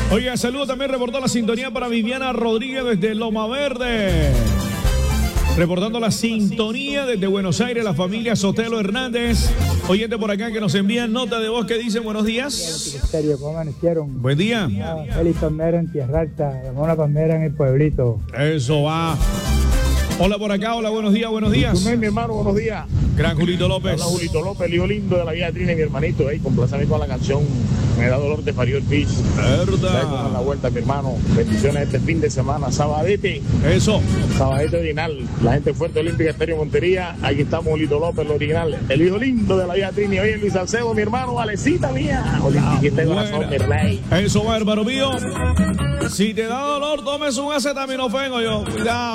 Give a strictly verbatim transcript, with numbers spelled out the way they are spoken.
Oiga, saludo también, reportó la sintonía para Viviana Rodríguez desde Loma Verde. Reportando la sintonía desde Buenos Aires, la familia Sotelo Hernández. Oyente por acá que nos envían nota de voz que dice buenos días. ¿Cómo amanecieron? Buen día. Ah, feliz palmera en Tierra Alta, una palmera en el pueblito. Eso va. Hola por acá, hola, buenos días, buenos días. Tumé, mi hermano, buenos días. Gran Julito López. Hola, Julito López, el hijo lindo de la vida de Trina, mi hermanito. Hey, complázame con la canción Me da dolor de Fariol Beach. Verdad. A la vuelta, mi hermano. Bendiciones este fin de semana. Sabadete. Eso. Sabadete original. La gente fuerte Olímpica Estéreo Montería. Aquí estamos, Julito López, el original. El hijo lindo de la vida de Trina. Oye, Luis Salcedo, mi hermano. Valecita mía. Olímpica de corazón, mi rey. Eso va, hermano mío. Si te da dolor, tomes un acetaminofén, yo. Cuidado.